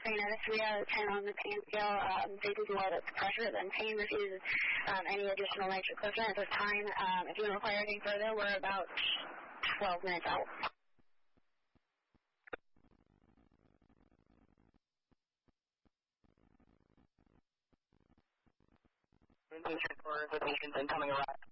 If 3 out of 10 on the pain scale, they do well with pressure, then pain refuses any additional nitroglycerin at this time. If you require anything further, we're about 12 minutes out. Patient for the patient's incoming arrival.